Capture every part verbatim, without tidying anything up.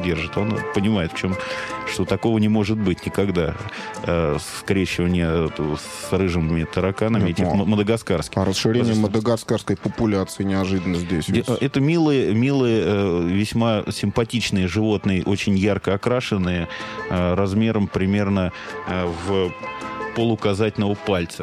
держит. Он понимает, в чем, что такого не может быть никогда. Скрещивание с рыжими тараканами, этих мадагаскарских. А расширение мадагаскарской популяции неожиданно здесь. Это милые, милые, весьма симпатичные животные, очень ярко окрашенные, размером примерно в полуказательного пальца.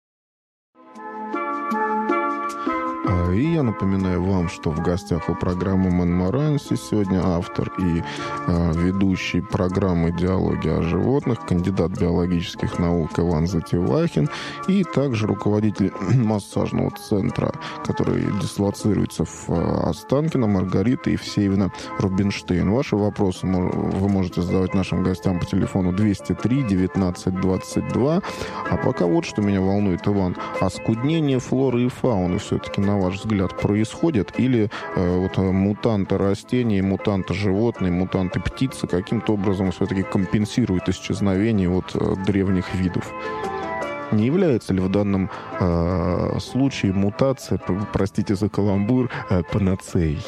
И я напоминаю вам, что в гостях у программы «Мэн Моранси» сегодня автор и э, ведущий программы «Диалоги о животных», кандидат биологических наук Иван Затевахин и также руководитель массажного центра, который дислоцируется в Останкино, Маргарита Евсеевна Рубинштейн. Ваши вопросы вы можете задавать нашим гостям по телефону двести три девятнадцать двадцать два. А пока вот что меня волнует, Иван. Оскуднение флоры и фауны все-таки, на ваш взгляд, происходит? Или э, вот мутанты растений, мутанты животных, мутанты птицы каким-то образом все-таки компенсируют исчезновение вот древних видов? Не является ли в данном э, случае мутация, простите за каламбур, э, панацеей?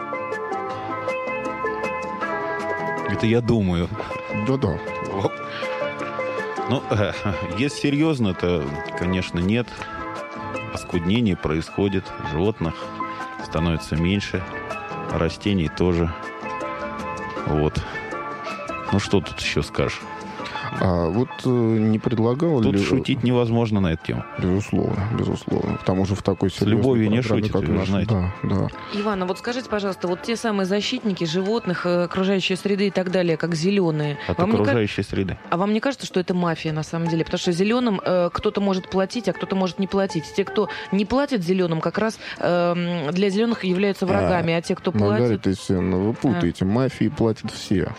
Это я думаю. Да-да. Ну, э, если серьезно, то, конечно, нет. Оскуднение происходит, животных становится меньше, растений тоже. Вот. Ну, что тут еще скажешь? А вот э, не предлагал Тут ли... шутить невозможно на эту тему. Безусловно, безусловно. К тому же в такой серьезной С любовью не программе, шутит, как вы наша. знаете. Да, да. Иван, а вот скажите, пожалуйста, вот те самые защитники животных, окружающей среды и так далее, как зеленые... От вам окружающей не... среды. А вам не кажется, что это мафия на самом деле? Потому что зеленым э, кто-то может платить, а кто-то может не платить. Те, кто не платит зеленым, как раз э, для зеленых являются врагами, а, а те, кто платит... Маргарита Евсеевна, вы путаете. А. Мафии платят все.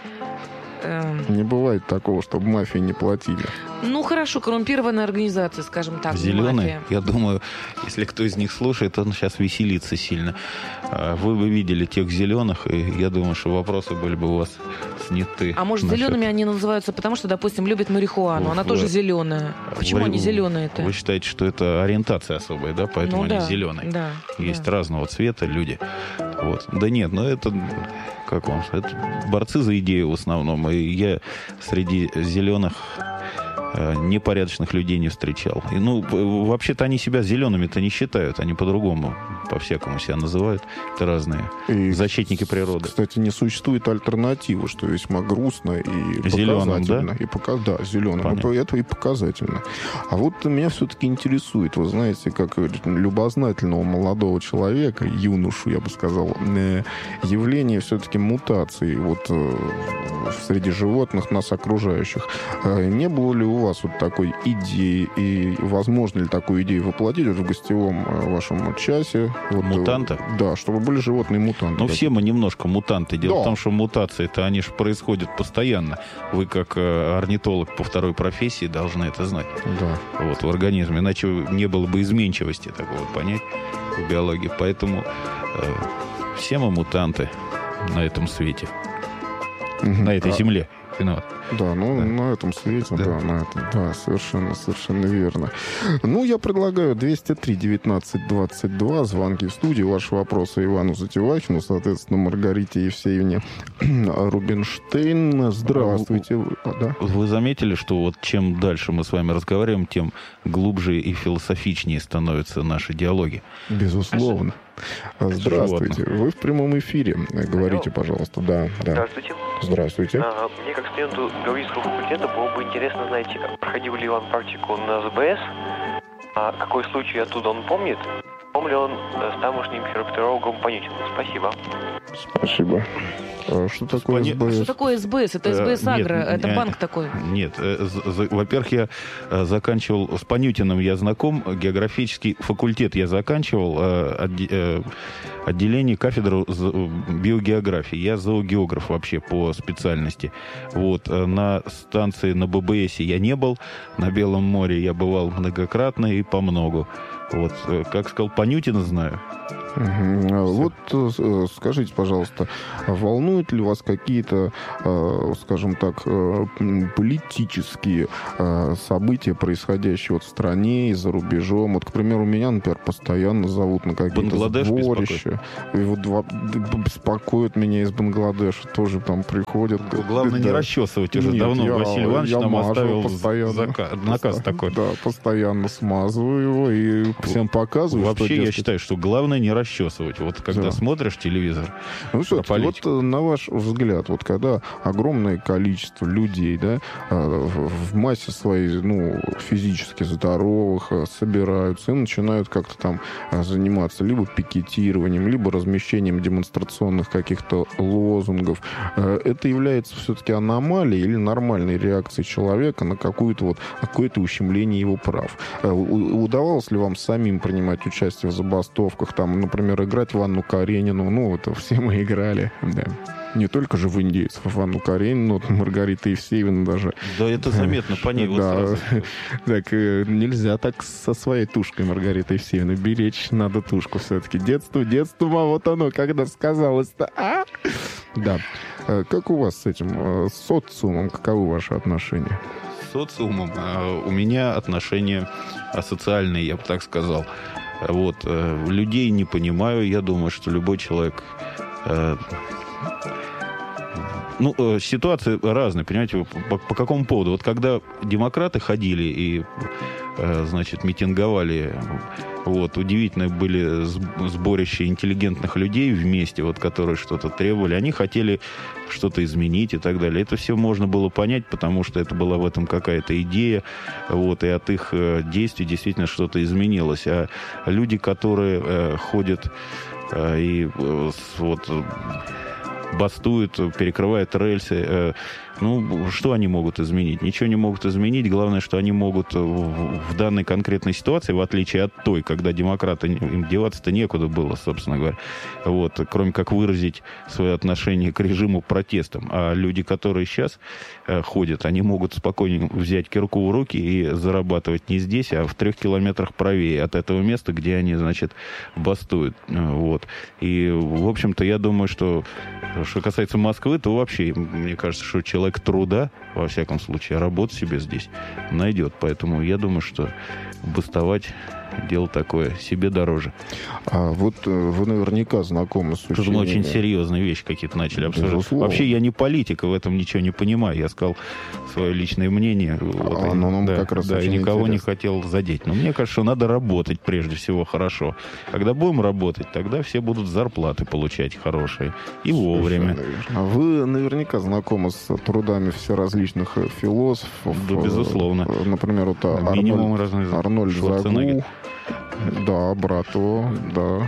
Не бывает такого, чтобы мафии не платили. Ну, хорошо, коррумпированная организация, скажем так. Зеленые, мафия. Я думаю, если кто из них слушает, он сейчас веселится сильно. Вы бы видели тех зеленых, и я думаю, что вопросы были бы у вас сняты. А может, насчет... зелеными они называются, потому что, допустим, любят марихуану. Вы... Она тоже зеленая. Почему вы... они зеленые-то? Вы считаете, что это ориентация особая, да? Поэтому ну, они да, зеленые. Да, Есть да. разного цвета люди. Вот. Да нет, ну это... Как вам? Это борцы за идею в основном. И я среди зеленых э, непорядочных людей не встречал. И, ну, вообще-то они себя зелеными-то не считают. Они по-другому, по-всякому себя называют. Это разные и, защитники природы. Кстати, не существует альтернативы, что весьма грустно и зеленым, показательно. да? И пока... Да, зеленым. Это, это и показательно. А вот меня все-таки интересует, вы знаете, как любознательного молодого человека, юношу, я бы сказал, явление все-таки мутаций вот среди животных, нас окружающих. Не было ли у вас вот такой идеи, и возможно ли такую идею воплотить вот в гостевом вашем часе? Вот, мутанта? Да, чтобы были животные-мутанты. Ну, все мы немножко мутанты. Дело да. в том, что мутации-то, они же происходят постоянно. Вы, как орнитолог по второй профессии, должны это знать. Да. Вот, в организме. Иначе не было бы изменчивости такого понять в биологии. Поэтому э, все мы мутанты на этом свете. Угу. На этой а... земле. Виноват. Да, ну, да. на этом свете, да, да, на этом, да, совершенно, совершенно верно. Ну, я предлагаю двести три девятнадцать двадцать два, звонки в студию, ваши вопросы Ивану Затевахину, соответственно, Маргарите Евсеевне Рубинштейн. Здравствуйте. Вы, да? вы заметили, что вот чем дальше мы с вами разговариваем, тем глубже и философичнее становятся наши диалоги? Безусловно. Здравствуйте. Животных. Вы в прямом эфире. Говорите, пожалуйста. Да, да. Здравствуйте. Здравствуйте. А, мне, как студенту биологического факультета, было бы интересно, знаете, проходил ли Иван практику на ЗБС, а какой случай оттуда он помнит, помнит ли он с тамошним хироптерологом Панютиным. Спасибо. Спасибо. Что такое Спани... СБС? Что такое СБС? Это СБС Агро, нет, это не, банк такой. Нет, во-первых, я заканчивал, с Панютиным я знаком, географический факультет я заканчивал, отделение кафедры биогеографии. Я зоогеограф вообще по специальности. Вот, на станции на ББСе я не был, на Белом море я бывал многократно и по многу. Вот, как сказал, Панютина знаю. Вот скажите, пожалуйста, волнуют ли вас какие-то, скажем так, политические события, происходящие вот в стране и за рубежом? Вот, к примеру, меня, например, постоянно зовут на какие-то сборища. И вот беспокоят меня из Бангладеша, тоже там приходят. Главное, да. Не расчесывать уже. Нет, давно я, Василий Иванович нам оставил постоянно, наказ такой. Да, постоянно смазываю его и всем показываю. Вообще, что, я дескать... считаю, что главное не расчесывать. Вот когда да. смотришь телевизор, ну, вот на ваш взгляд, вот когда огромное количество людей, да, в массе своей, ну, физически здоровых собираются и начинают как-то там заниматься либо пикетированием, либо размещением демонстрационных каких-то лозунгов, это является все-таки аномалией или нормальной реакцией человека на какую-то вот какое-то ущемление его прав? Удавалось ли вам самим принимать участие в забастовках, там, например, играть в Анну Каренину? Ну, это все мы играли, да. Не только же в индейцев, в Анну Каренину, Маргарита Евсеевна даже. Да, это заметно по ней вот да. сразу. Так, нельзя так со своей тушкой Маргариты Евсеевны беречь, надо тушку все-таки. Детство, детство, а вот оно, когда сказалось-то, а? Да. Как у вас с этим, с социумом, каковы ваши отношения? С социумом у меня отношения асоциальные, я бы так сказал. Вот. Людей не понимаю, я думаю, что любой человек... Ну, ситуации разные, понимаете, по, по какому поводу? Вот когда демократы ходили и, значит, митинговали, вот, удивительно были сборища интеллигентных людей вместе, вот, которые что-то требовали, они хотели что-то изменить и так далее. Это все можно было понять, потому что это была в этом какая-то идея, вот, и от их действий действительно что-то изменилось. А люди, которые ходят и вот... бастуют, перекрывают рельсы. Ну, что они могут изменить? Ничего не могут изменить. Главное, что они могут в данной конкретной ситуации, в отличие от той, когда демократы, им деваться-то некуда было, собственно говоря, вот, кроме как выразить свое отношение к режиму протестом. А люди, которые сейчас ходят, они могут спокойно взять кирку в руки и зарабатывать не здесь, а в трех километрах правее от этого места, где они, значит, бастуют. Вот. И, в общем-то, я думаю, что что касается Москвы, то вообще, мне кажется, что человек труда, во всяком случае, работу себе здесь найдет. Поэтому я думаю, что бастовать дело такое, себе дороже. А вот вы наверняка знакомы с учением. Тут мы очень серьезные вещи какие-то начали обсуждать. Безусловно. Вообще я не политик, и в этом ничего не понимаю. Я сказал свое личное мнение. Вот, а, и, ну, да, как раз да, и никого интересно. не хотел задеть. Но мне кажется, что надо работать прежде всего хорошо. Когда будем работать, тогда все будут зарплаты получать хорошие. И вовремя. А вы наверняка знакомы с трудами всеразличных философов. Да, безусловно. Например, вот минимум Арнольд, Арнольд Загу. Да, Братова, да.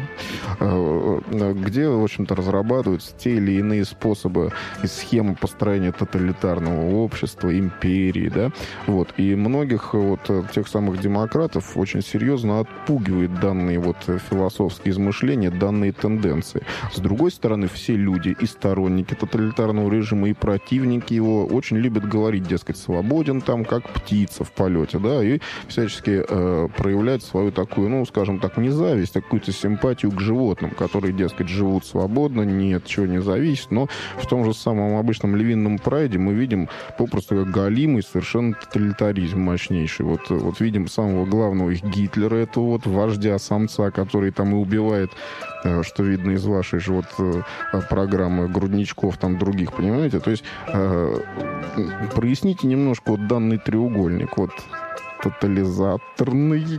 Где, в общем-то, разрабатываются те или иные способы и схемы построения тоталитарного общества, империи, да. Вот. И многих вот тех самых демократов очень серьезно отпугивает данные вот философские измышления, данные тенденции. С другой стороны, все люди, и сторонники тоталитарного режима, и противники его, очень любят говорить, дескать, свободен там, как птица в полете, да, и всячески э, проявлять свою такую, ну, скажем так, не зависть, а какую-то симпатию к животным, которые, дескать, живут свободно, ни от чего не зависят, но в том же самом обычном львином прайде мы видим попросту как галимый совершенно тоталитаризм мощнейший. Вот, вот видим самого главного их Гитлера, этого вот вождя-самца, который там и убивает, что видно из вашей же вот программы грудничков, там других, понимаете? То есть э, проясните немножко вот данный треугольник, вот тотализаторный,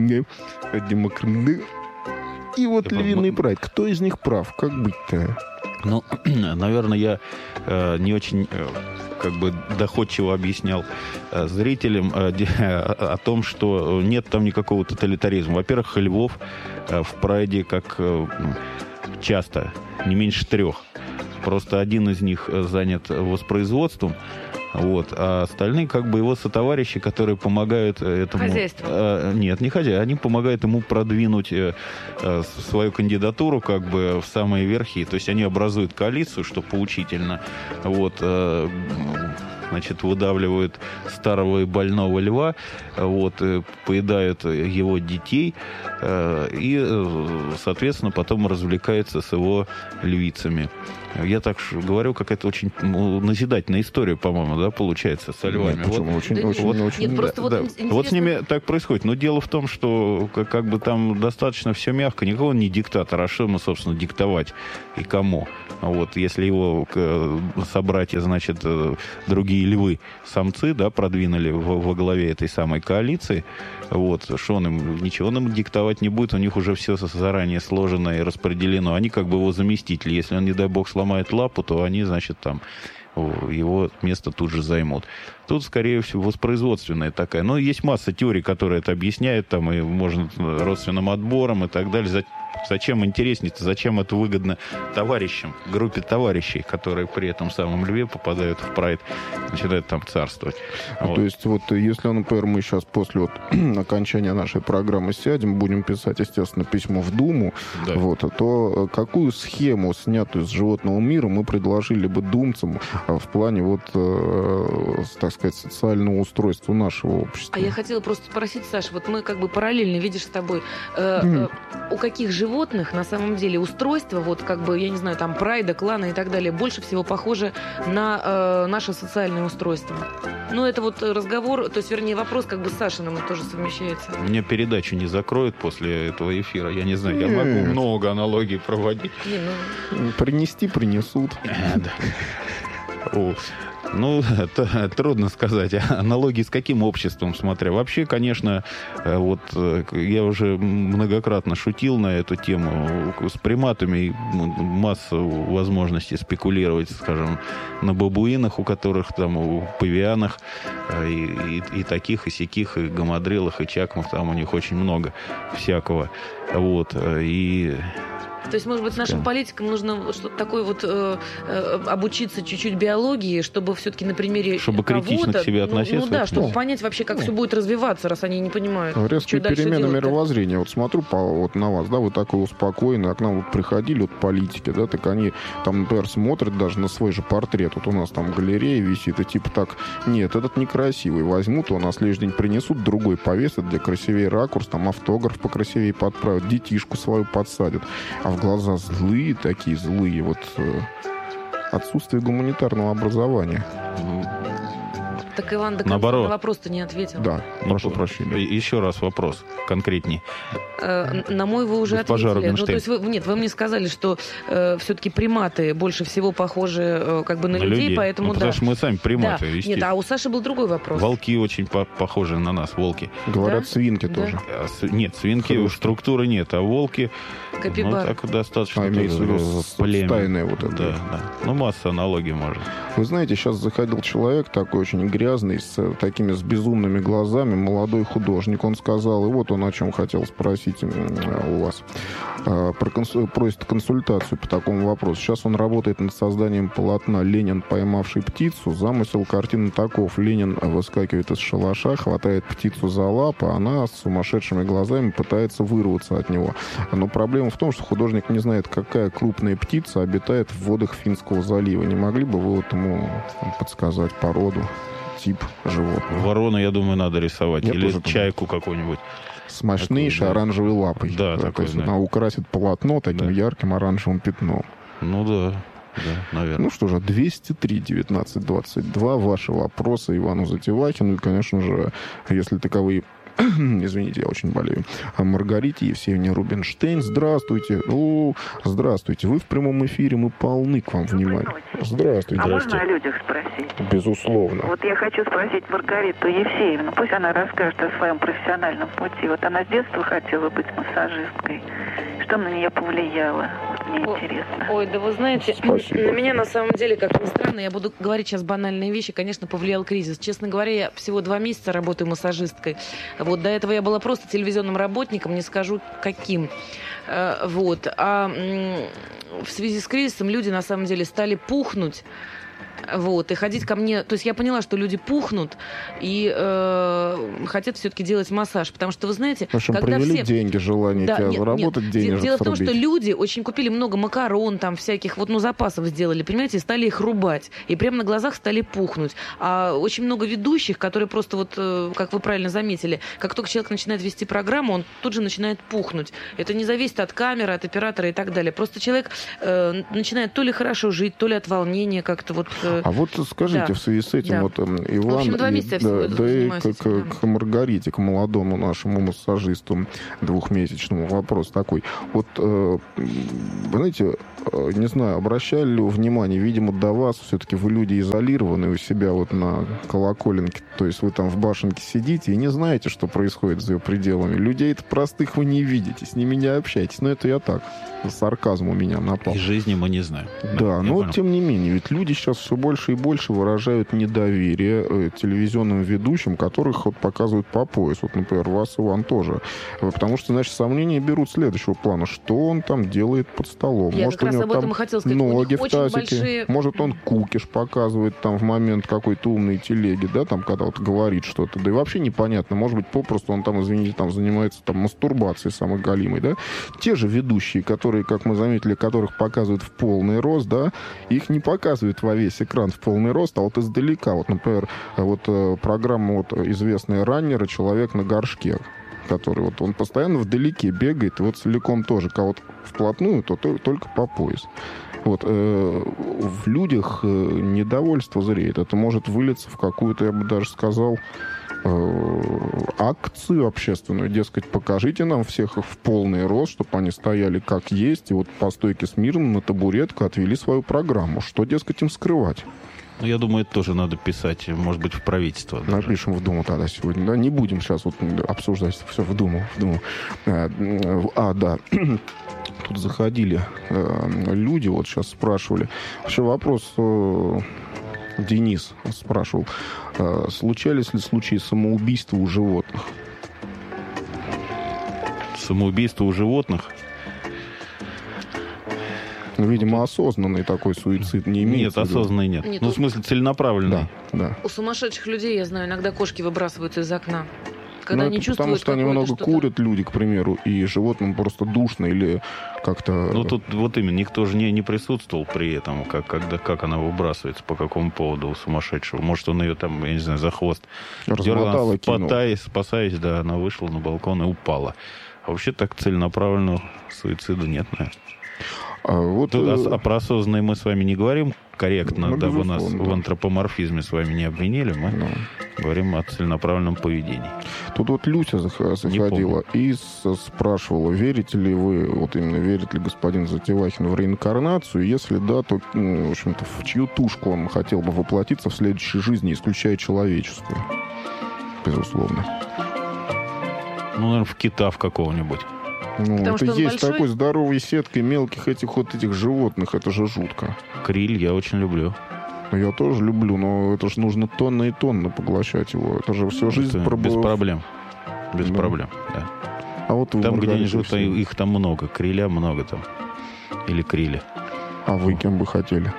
демократный и вот львиный прайд. Кто из них прав? Как быть-то? Ну, наверное, я э, не очень э, как бы доходчиво объяснял э, зрителям э, о, о том, что нет там никакого тоталитаризма. Во-первых, львов э, в прайде как э, часто, не меньше трех. Просто один из них занят воспроизводством, вот, а остальные как бы его сотоварищи, которые помогают этому... Хозяйство. Э, нет, не хозяйство. Они помогают ему продвинуть э, э, свою кандидатуру как бы в самые верхи. То есть они образуют коалицию, что поучительно. Вот, э, значит, выдавливают старого и больного льва, вот, поедают его детей и, соответственно, потом развлекается с его львицами. Я так говорю, какая-то очень назидательная история, по-моему, да, получается, со львами. Нет, вот, очень, да очень, нет, очень, нет, да, просто вот да. интересно... Вот с ними так происходит. Но дело в том, что как, как бы там достаточно все мягко. Никого не диктатор, а что ему, собственно, диктовать и кому? Вот, если его собратья, значит, другие львы, самцы, да, продвинули во, во главе этой самой коалиции, вот, что он им, ничего он им диктовать не будет, у них уже все заранее сложено и распределено. Они как бы его заместители. Если он, не дай бог, сломает лапу, то они, значит, там его место тут же займут. Тут, скорее всего, воспроизводственная такая. Но есть масса теорий, которые это объясняют, там, и можно родственным отбором и так далее. Зачем интереснее-то, зачем это выгодно товарищам, группе товарищей, которые при этом самом льве попадают в прайд, начинают там царствовать. Вот. То есть, вот, если, например, мы сейчас после вот, окончания нашей программы сядем, будем писать, естественно, письмо в Думу, да. Вот, то какую схему, снятую с животного мира, мы предложили бы думцам в плане, вот, э, так сказать, социального устройства нашего общества? А я хотела просто спросить, Саша, вот мы как бы параллельно, видишь, с тобой, э, mm. э, у каких животных животных, на самом деле, устройство, вот как бы, я не знаю, там, прайда, клана и так далее, больше всего похоже на э, наше социальное устройство. Ну, это вот разговор, то есть, вернее, вопрос как бы с Сашиным тоже совмещается. Мне передачу не закроют после этого эфира, я не знаю, я могу много аналогий проводить. Не, ну... Принести принесут. О. Ну, это трудно сказать. Аналогии с каким обществом, смотря. Вообще, конечно, вот я уже многократно шутил на эту тему. С приматами масса возможностей спекулировать, скажем, на бабуинах, у которых там, у павианах, и, и, и таких, и сяких, и гамадрилах, и чакмах, там у них очень много всякого. Вот, и... То есть, может быть, нашим политикам нужно что-то такое вот э, э, обучиться чуть-чуть биологии, чтобы все-таки на примере чтобы критично к себе относиться. Ну, ну да, чтобы понять вообще, как ну. все будет развиваться, раз они не понимают. Резкие перемены мировоззрения. Вот смотрю по, вот на вас, да, вы такой успокоенный, а к нам вот приходили вот политики, да, так они там, например, смотрят даже на свой же портрет. Вот у нас там галерея висит, и типа так, нет, этот некрасивый. Возьмут его, на следующий день принесут, другой повесят, для красивее ракурс, там автограф покрасивее подправят, детишку свою подсадят. А в глаза злые такие, злые. Вот э, отсутствие гуманитарного образования. Так Иван до конца на вопрос-то не ответил. Да, прошу прощения. Еще раз вопрос конкретней. Э, на мой вы уже Госпожа ответили. Ну, Рубинштейн. то есть вы, нет, вы мне сказали, что э, все-таки приматы больше всего похожи э, как бы на, на людей, людей, поэтому ну, да. Потому что мы сами приматы. Да. Нет, а у Саши был другой вопрос. Волки очень по- похожи на нас, волки. Говорят, да? Свинки да? тоже. А, с, нет, свинки Хорошо. Структуры нет, а волки... Капибар. Ну, так достаточно... А, имеется в виду стайное вот это. Да, да. Ну, масса аналогий может. Вы знаете, сейчас заходил человек такой очень грязный, с такими с безумными глазами, молодой художник. Он сказал, и вот он о чем хотел спросить у вас. Про консу... Просит консультацию по такому вопросу. Сейчас он работает над созданием полотна «Ленин, поймавший птицу». Замысел картины таков. Ленин выскакивает из шалаша, хватает птицу за лапы, она с сумасшедшими глазами пытается вырваться от него. Но проблема в том, что художник не знает, какая крупная птица обитает в водах Финского залива. Не могли бы вы вот ему подсказать породу, тип животного? Ворона, я думаю, надо рисовать. Я Или чайку какую-нибудь. С мощнейшей такой, да. оранжевой лапой. Да, да, такой, то есть да. она украсит полотно таким да. ярким оранжевым пятном. Ну да, да, наверное. Ну что же, двести три девятнадцать двадцать два. Ваши вопросы Ивану Затевахину. И, конечно же, если таковые... Извините, я очень болею. Маргарите Евсеевне Рубинштейн. Здравствуйте. О, здравствуйте. Вы в прямом эфире, мы полны к вам внимания. Здравствуйте. А можно о людях спросить? Безусловно. Вот я хочу спросить Маргариту Евсеевну. Пусть она расскажет о своем профессиональном пути. Вот она с детства хотела быть массажисткой. Что на нее повлияло? Вот мне О, интересно. Ой, да вы знаете, Спасибо. на меня на самом деле, как ни странно, я буду говорить сейчас банальные вещи, конечно, повлиял кризис. Честно говоря, я всего два месяца работаю массажисткой. Вот до этого я была просто телевизионным работником, не скажу каким. Вот. А в связи с кризисом люди на самом деле стали пухнуть. Вот, и ходить ко мне... То есть я поняла, что люди пухнут и э, хотят все-таки делать массаж. Потому что, вы знаете... В общем, когда привели все... деньги, желание да, тебя нет, заработать, нет. денежек Дело в том, срубить. что люди очень купили много макарон, там всяких, вот, ну, запасов сделали, понимаете, и стали их рубать. И прямо на глазах стали пухнуть. А очень много ведущих, которые просто вот, э, как вы правильно заметили, как только человек начинает вести программу, он тут же начинает пухнуть. Это не зависит от камеры, от оператора и так далее. Просто человек э, начинает то ли хорошо жить, то ли от волнения как-то вот... Э, А вот скажите, да. в связи с этим, Да. вот Иван, В общем, два и- месяца я да, всего да и занимаюсь к, этим, к- да. к Маргарите, к молодому нашему массажисту двухмесячному вопрос такой. Вот, э, вы знаете, э, не знаю, обращали ли вы внимание, видимо, до вас все-таки вы люди изолированные у себя вот на колоколенке, то есть вы там в башенке сидите и не знаете, что происходит за ее пределами. Людей-то простых вы не видите, с ними не общаетесь. Но это я так, сарказм у меня напал. Из жизни мы не знаем. Да, я но понял. тем не менее, ведь люди сейчас все больше и больше выражают недоверие э, телевизионным ведущим, которых вот показывают по пояс. Вот, например, вас, Иван, тоже. Э, Потому что, значит, сомнения берут следующего плана. Что он там делает под столом? Я Может, как у раз него об этом там и хотела сказать. У ноги них в очень тазике? большие... Может, он кукиш показывает там в момент какой-то умной телеги, да, там, когда вот говорит что-то. Да и вообще непонятно. Может быть, попросту он там, извините, там занимается там мастурбацией самой галимой, да? Те же ведущие, которые, как мы заметили, которых показывают в полный рост, да, их не показывают во весь экран в полный рост, а вот издалека. Вот, например, вот э, программа вот известная «Раннера», «Человек на горшке», который вот он постоянно вдалеке бегает, и вот целиком тоже, кого-то вплотную, то, то только по пояс. Вот, э, в людях э, недовольство зреет. Это может вылиться в какую-то, я бы даже сказал, э, акцию общественную. Дескать, покажите нам всех их в полный рост, чтобы они стояли как есть, и вот по стойке смирно на табуретку отвели свою программу. Что, дескать, им скрывать? Ну, я думаю, это тоже надо писать, может быть, в правительство. даже. Напишем в Думу тогда сегодня. Да, не будем сейчас вот обсуждать все в Думу. В Думу. А, а, да. Тут заходили э, люди, вот сейчас спрашивали. Вообще вопрос э, Денис спрашивал. Э, случались ли случаи самоубийства у животных? Самоубийство у животных? Ну, видимо, осознанный такой суицид не Нет, имеется в виду. осознанный нет. Нет, ну, у- в смысле, целенаправленный. Да, да. У сумасшедших людей, я знаю, иногда кошки выбрасываются из окна. Когда Ну, они это чувствуют потому что они какое-то много что-то- курят, люди, к примеру, и животным просто душно или как-то... Ну, тут вот именно, никто же не, не присутствовал при этом, как, когда, как она выбрасывается, по какому поводу у сумасшедшего. Может, он ее там, я не знаю, за хвост размотала, дергал, кинула. спасаясь, спасаясь, да, она вышла на балкон и упала. А вообще так целенаправленного суицида нет, наверное. А вот, Тут, э, а, а про осознанное мы с вами не говорим корректно, Ну, дабы нас безусловно, в да. антропоморфизме с вами не обвинили. Мы ну, говорим о целенаправленном поведении. тут вот Люся зах- заходила и с- спрашивала, верите ли вы, вот именно верит ли господин Затевахин в реинкарнацию, если да, то, ну, в общем-то, в чью тушку он хотел бы воплотиться в следующей жизни, исключая человеческую? Безусловно. Ну, наверное, в кита в какого-нибудь. Ну, Потому это что он есть большой? такой здоровой сеткой мелких этих вот этих животных, это же жутко. Криль я очень люблю. Ну, я тоже люблю, но это же нужно тонны и тонны поглощать его. Это же всю жизнь Это без пробыл- проблем. Без Да. проблем, да. А вот вы, Там, где они Маргарита, живут, все. их там много. Криля много там. Или крили. А вы кем бы хотели?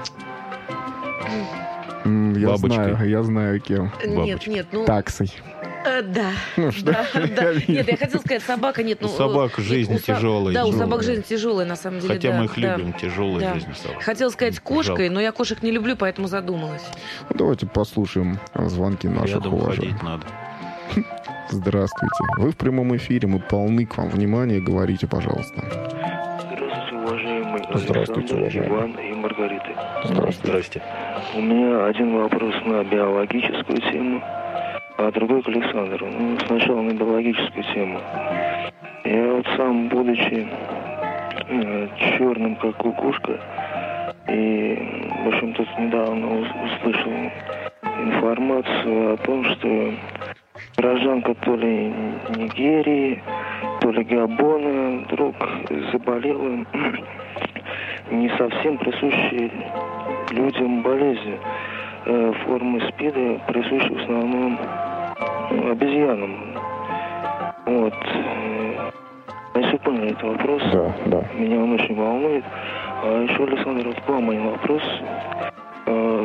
М, Я Бабочкой. знаю, я знаю кем. Нет, Бабочка. нет, ну... Таксой. э, да. Ну что? Да, да. Нет, я хотела сказать, собака, нет, ну... У собак э, жизнь у со- тяжелая. Да, у тяжелая. собак жизнь тяжелая, на самом деле, Хотя да, мы их да. любим, тяжелая Да. жизнь собак. Хотела сказать кошкой, Жалко. но я кошек не люблю, поэтому задумалась. Ну, давайте послушаем звонки наших Рядом уважаемых. ходить надо. Здравствуйте. Вы в прямом эфире, мы полны к вам внимания. Говорите, пожалуйста. Здравствуйте, уважаемый Здравствуйте, Александр, уважаемый. Иван и Маргарита. Здравствуйте. Здрасте. У меня один вопрос на биологическую тему, а другой к Александру. Ну, сначала на биологическую тему. Я вот сам, будучи э, черным, как кукушка, и, в общем, тут недавно ус- услышал информацию о том, что гражданка то ли Нигерии, то ли Габона вдруг заболела не совсем присущей людям болезнью. Э, формы СПИДа присущи в основном ну, обезьянам. Вот. Э, Если вы поняли этот вопрос, Да, да. меня он очень волнует. А еще, Александр, вот к вам мой вопрос. Э,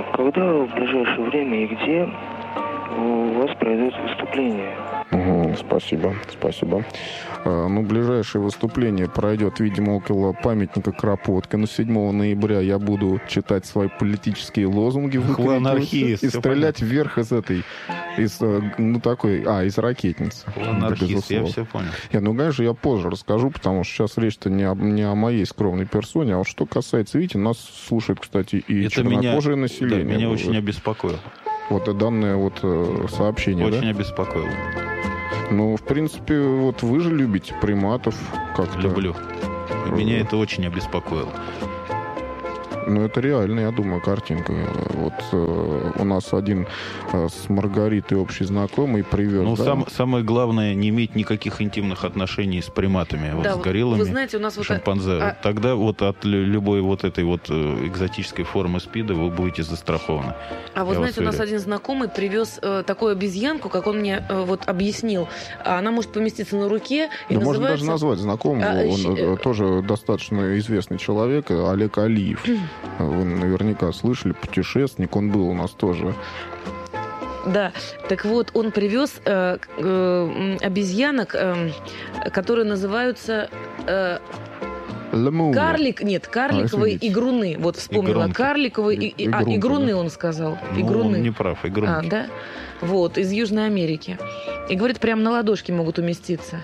когда в ближайшее время и где у вас пройдет выступление? Угу, спасибо, спасибо. А, ну, ближайшее выступление пройдет, видимо, около памятника Кропотко. Но седьмого ноября я буду читать свои политические лозунги, анархист, и стрелять вверх из этой, из, ну, такой, а, из ракетницы. Анархист, я все понял. Я, ну, конечно, я позже расскажу, потому что сейчас речь-то не о, не о моей скромной персоне, а вот что касается, видите, нас слушает, кстати, и Это чернокожее меня, население. Да, меня очень обеспокоило. Вот данное вот сообщение, очень да? обеспокоило. Ну, в принципе, вот вы же любите приматов как-то. Люблю. Меня это очень обеспокоило. Ну, это реально, я думаю, картинка. Вот э, у нас один э, с Маргаритой общий знакомый привез. Ну, да? сам, самое главное, не иметь никаких интимных отношений с приматами, Да, вот, с гориллами, вы знаете, у нас вот шимпанзе. а- Тогда вот от лю- любой вот этой вот э, экзотической формы СПИДа вы будете застрахованы. А вы Я знаете, у вас нас уверяю. один знакомый привез э, такую обезьянку, как он мне э, вот объяснил. Она может поместиться на руке и Да можно называется... даже назвать знакомого. А, Он щ- э, тоже достаточно известный человек, э, Олег Алиев. Вы наверняка слышали, путешественник. Он был у нас тоже. Да, так вот, он привез э, э, обезьянок, э, которые называются... Э, Лемур. Карлик, нет, карликовые извините. игруны. Вот вспомнила. Игрунки. Карликовые... И, и- а, Игрунки, игруны да. он сказал. Ну, Игруны. он не прав, игрунки. А, да? Вот, из Южной Америки. И говорит, прям на ладошке могут уместиться.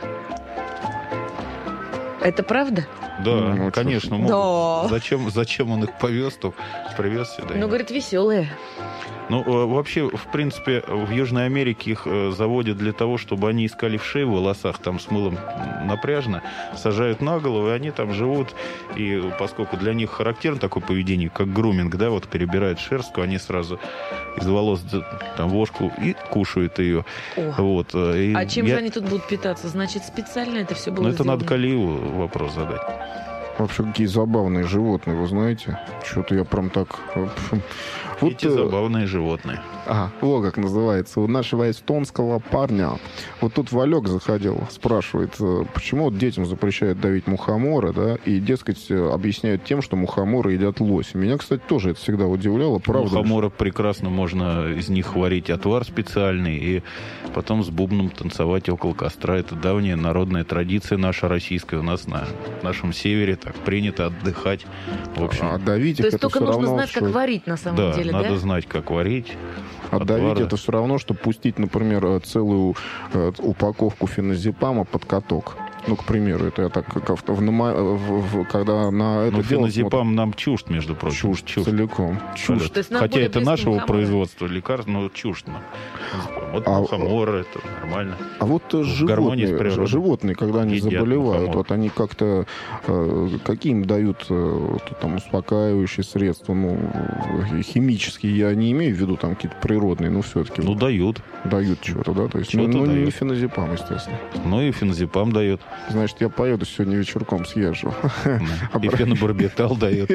Это правда? Да, Ну, конечно. Да. могут. Зачем, зачем он их повез, то привез сюда. Ну, говорит, веселые. Ну, э, вообще, в принципе, в Южной Америке их э, заводят для того, чтобы они искали в шее в волосах, там с мылом напряжно, сажают на голову, и они там живут. И поскольку для них характерно такое поведение, как груминг, да, вот перебирают шерстку, они сразу из волос там вошку и кушают ее. О. Вот. э, и А чем я- же они тут будут питаться? Значит, специально это все было Ну, это сделано? надо Калиеву вопрос задать. Вообще, какие забавные животные, вы знаете? Что-то я прям так... Вот, Эти э, забавные животные. Ага, вот как называется. У нашего эстонского парня. Вот тут Валек заходил, спрашивает, э, почему вот детям запрещают давить мухомора, да, и, дескать, э, объясняют тем, что мухоморы едят лось. Меня, кстати, тоже это всегда удивляло, правда. Мухоморок прекрасно, можно из них варить отвар специальный и потом с бубном танцевать около костра. Это давняя народная традиция наша российская. У нас на нашем севере так принято отдыхать. В общем, А давить То их есть это только все нужно равно, знать, что... как варить на самом да, деле, надо да? знать, как варить. А давить отвары. это все равно, что пустить, например, э, целую э, упаковку феназепама под каток. Ну, к примеру, это я так, как в, в, нама- в- в- когда на это Но дело феназепам нам чужд, между прочим. чушь целиком. Чушь. То есть нам Хотя более это близко нашего мухоморы. производства лекарств, но чужд нам. Вот А- мухоморы, это нормально. А вот э, гармонии с животные, природой. животные, когда они Едят заболевают, мухомор. вот они как-то э, какие им дают э, вот, там успокаивающие средства, ну э, химические, я не имею в виду там какие-то природные, но все-таки Ну, дают. дают чего-то, да, то есть ну, Чего-то ну, не дают. феназепам, естественно. Ну и феназепам дает. Значит, я поеду сегодня вечерком съезжу. И фенобарбитал дает.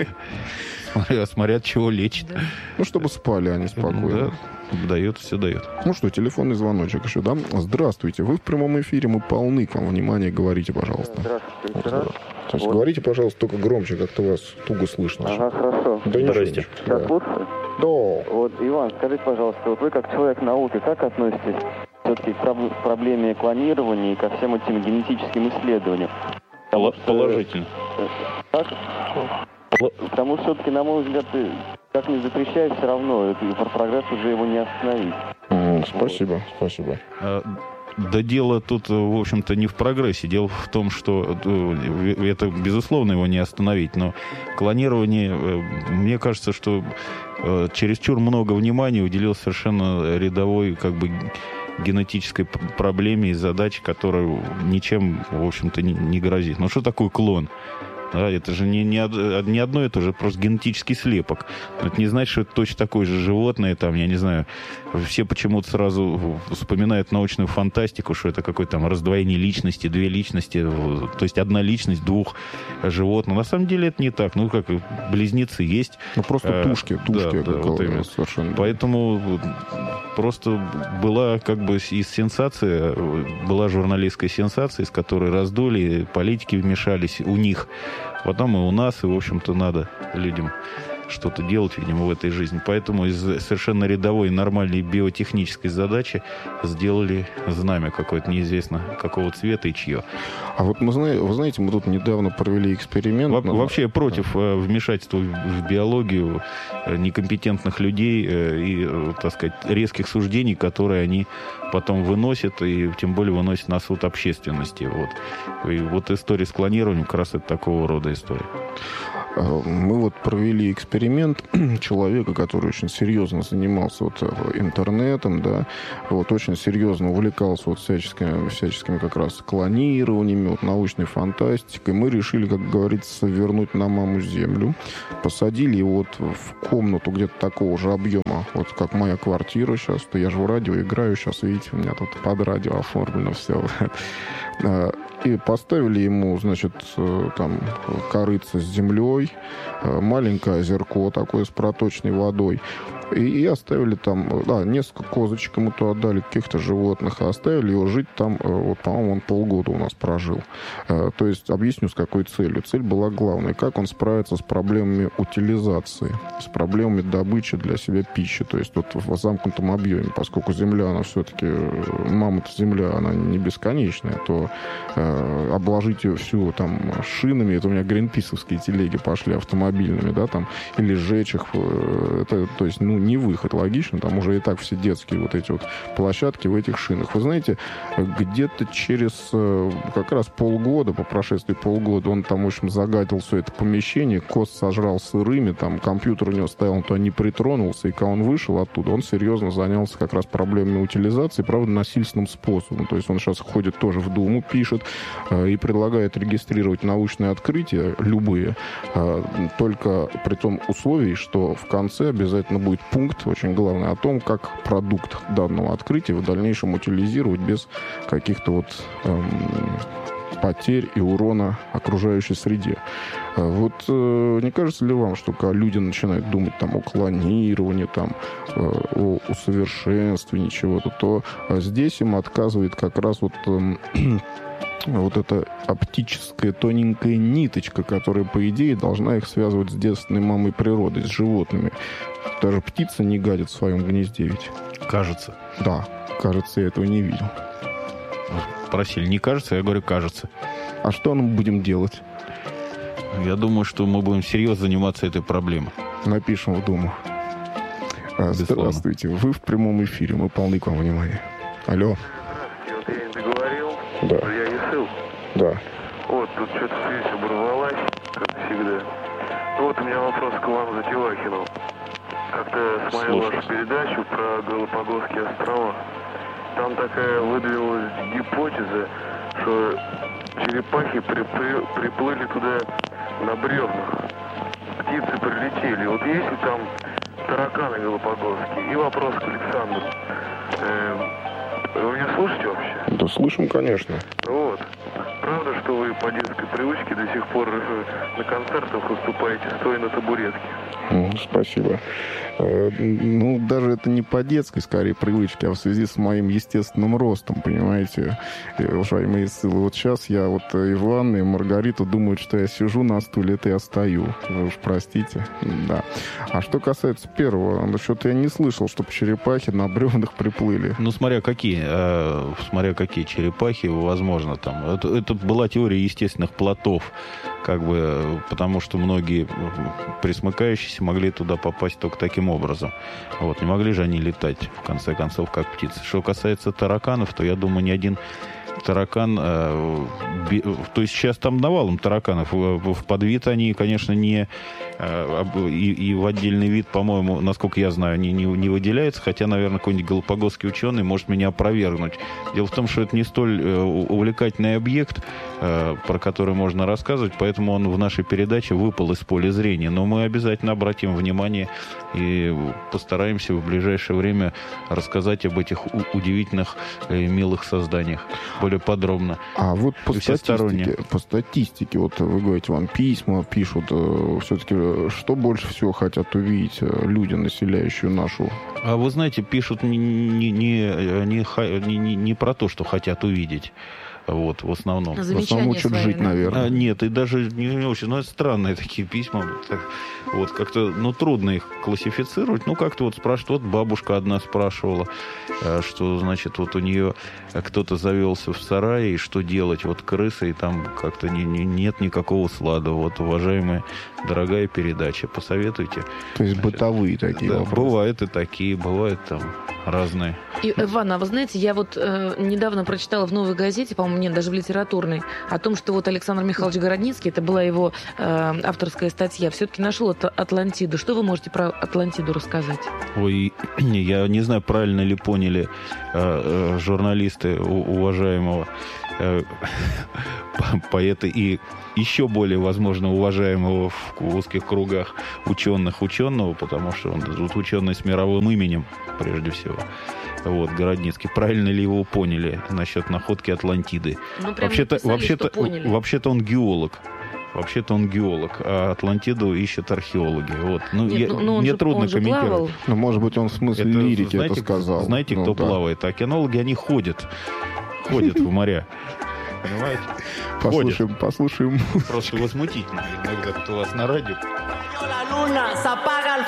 Смотря, смотря от чего лечит. Да. Ну, чтобы спали они спокойно. Да, дает, все дает. Ну что, телефонный звоночек еще, да? Здравствуйте, вы в прямом эфире, мы полны к вам. Внимание, говорите, пожалуйста. Здравствуйте. Вот, еще раз. да. То есть Вот. говорите, пожалуйста, только громче, как-то вас туго слышно. Ага, хорошо. Да ничего, Здрасте. ничего. Сейчас Да. лучше? Да. Вот, Иван, скажите, пожалуйста, вот вы как человек науки, как относитесь все-таки к проб- проблеме клонирования и ко всем этим генетическим исследованиям? Потому что- Положительно. Как? Потому что все-таки, на мой взгляд, и как не запрещают, все равно это, и про прогресс уже его не остановить. М, Спасибо, спасибо. А, Да дело тут, в общем-то, не в прогрессе. Дело в том, что э, это, безусловно, его не остановить. Но клонирование, э, мне кажется, что э, чересчур много внимания уделил совершенно рядовой, как бы, генетической п- проблеме и задаче, которая ничем, в общем-то, не, не грозит. Ну, что такое клон? Да, это же не, не, од- не одно и то же, просто генетический слепок. Это не значит, что это точно такое же животное, там, я не знаю, все почему-то сразу вспоминают научную фантастику, что это какое-то там раздвоение личности, две личности, то есть одна личность двух животных. На самом деле это не так. Ну, как близнецы есть. Ну, просто Э, тушки, тушки, да, да, как, вот э, именно. совершенно. Поэтому просто была как бы из сенсации, была журналистская сенсация, из которой раздули, политики вмешались у них. Потом и у нас, и, в общем-то, надо людям что-то делать, видимо, в этой жизни. Поэтому из совершенно рядовой нормальной биотехнической задачи сделали знамя какое-то неизвестно какого цвета и чье. А вот мы знаем, вы знаете, мы тут недавно провели эксперимент. Во- вообще я против да. вмешательства в биологию некомпетентных людей и, так сказать, резких суждений, которые они потом выносят, и тем более выносят на суд общественности. Вот. И вот история с клонированием как раз это такого рода история. Мы вот провели эксперимент человека, который очень серьезно занимался вот интернетом, да, вот очень серьезно увлекался вот всяческими, всяческими как раз клонированиями, вот научной фантастикой. Мы решили, как говорится, вернуть на маму землю. Посадили его вот в комнату где-то такого же объема, вот как моя квартира сейчас. То я же в радио играю, сейчас, видите, у меня тут под радио оформлено все. И поставили ему, значит, там корыце с землей, маленькое озерко такое с проточной водой. И, и оставили там, да, несколько козочек ему то отдали, каких-то животных, а оставили его жить там, вот, по-моему, он полгода у нас прожил. То есть, объясню, с какой целью. Цель была главной, как он справится с проблемами утилизации, с проблемами добычи для себя пищи, то есть, вот в замкнутом объеме, поскольку земля, она все-таки, мама-то земля, она не бесконечная, то э, обложить ее всю там шинами, это у меня гринписовские телеги пошли автомобильными, да, там, или сжечь их, это, то есть, ну, не выход, логично, там уже и так все детские вот эти вот площадки в этих шинах. Вы знаете, где-то через как раз полгода, по прошествии полгода, он там, в общем, загадил все это помещение, коз сожрал сырыми, там компьютер у него стоял, он туда не притронулся, и когда он вышел оттуда, он серьезно занялся как раз проблемами утилизации, правда, насильственным способом. То есть он сейчас ходит тоже в Думу, пишет и предлагает регистрировать научные открытия, любые, только при том условии, что в конце обязательно будет пункт, очень главный, о том, как продукт данного открытия в дальнейшем утилизировать без каких-то вот эм, потерь и урона окружающей среде. Вот э, не кажется ли вам, что когда люди начинают думать там о клонировании, там, э, о усовершенствовании чего-то, то э, здесь им отказывает как раз вот... Э, вот эта оптическая тоненькая ниточка, которая, по идее, должна их связывать с девственной мамой природой, с животными. Даже птица не гадит в своем гнезде ведь. Кажется. Да, кажется, я этого не видел. Просили, не кажется, я говорю, кажется. А что мы будем делать? Я думаю, что мы будем серьезно заниматься этой проблемой. Напишем в Думу. Безусловно. Здравствуйте, вы в прямом эфире, мы полны к вам внимания. Алло. Вот я не договорил, да. Я решил. Да. Вот, тут что-то связь оборвалась, как всегда. Ну вот у меня вопрос к Ивану Затилахину. Как-то смотрел вашу передачу про Галапагосские острова. Там такая выдвинулась гипотеза, что черепахи припли- приплыли туда на бревнах. Птицы прилетели. Вот есть ли там тараканы галапагосские? И вопрос к Александру. Э, вы меня слышите вообще? Да слышим, конечно. Вот. Правда, что вы по детской привычке до сих пор на концертах выступаете стоя на табуретке? Спасибо. Ну, даже это не по детской, скорее, привычке, а в связи с моим естественным ростом, понимаете, уважаемые ссылы. Вот сейчас я вот и Иван, и Маргарита думают, что я сижу на стуле, это я стою. Вы уж простите. Да. А что касается первого, что-то я не слышал, чтобы черепахи на бревнах приплыли. Ну, смотря какие, э, смотря какие черепахи, возможно, там. Это, это была теория естественных плотов, как бы, потому что многие пресмыкающиеся могли туда попасть только таким образом. Вот, не могли же они летать, в конце концов, как птицы. Что касается тараканов, то я думаю, ни один таракан... Э, би, то есть сейчас там навалом тараканов. В, в подвид они, конечно, не... Э, и, и в отдельный вид, по-моему, насколько я знаю, они не, не выделяются. Хотя, наверное, какой-нибудь галапагосский ученый может меня опровергнуть. Дело в том, что это не столь э, увлекательный объект, э, про который можно рассказывать, поэтому он в нашей передаче выпал из поля зрения. Но мы обязательно обратим внимание и постараемся в ближайшее время рассказать об этих удивительных и милых созданиях более подробно. А вот по статистике, по статистике, вот вы говорите, вам письма пишут, все-таки что больше всего хотят увидеть люди, населяющие нашу? А вы знаете, пишут не, не, не, не, не, не про то, что хотят увидеть. Вот, в основном. В основном учат свои, жить, да? наверное. А, нет, и даже не, не очень. Ну, это странные такие письма. Так, вот, как-то, ну, трудно их классифицировать. Ну, как-то вот спрашивают, вот бабушка одна спрашивала, что, значит, вот у нее кто-то завелся в сарае, и что делать, вот крыса, и там как-то не, не, нет никакого слада. Вот, уважаемая, дорогая передача, посоветуйте. То есть бытовые такие Да, вопросы. бывают и такие, бывают там разные. И, Иван, а вы знаете, я вот э, недавно прочитала в «Новой газете», по-моему, нет, даже в литературной, о том, что вот Александр Михайлович Городницкий, это была его э, авторская статья, все-таки нашел Ат- Атлантиду. Что вы можете про Атлантиду рассказать? Ой, я не знаю, правильно ли поняли э, э, журналисты у, уважаемого э, поэта и еще более, возможно, уважаемого в узких кругах ученых ученого, потому что он тут ученый с мировым именем, прежде всего. Вот, Городницкий. Правильно ли его поняли насчет находки Атлантиды? Ну, прям Вообще-то, написали, вообще-то, что поняли. вообще-то он геолог. Вообще-то он геолог, а Атлантиду ищут археологи. Вот. Ну, Нет, я, ну, ну, он мне же- трудно он же комментировать. плавал. Ну, может быть, он в смысле Это, лирики знаете, это сказал. Знаете, Ну, кто да. плавает? Океанологи, они ходят. Ходят в моря. Понимаете? Послушаем, послушаем. Просто возмутительно. Иногда кто у вас на радио.